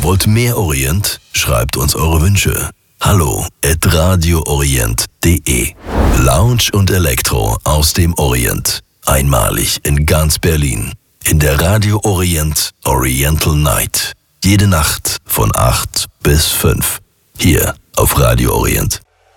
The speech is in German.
Wollt mehr Orient? Schreibt uns eure Wünsche. hallo@radioorient.de. Lounge und Elektro aus dem Orient. Einmalig in ganz Berlin. In der Radio Orient Oriental Night. Jede Nacht von 8 bis 5. Hier auf Radio Orient.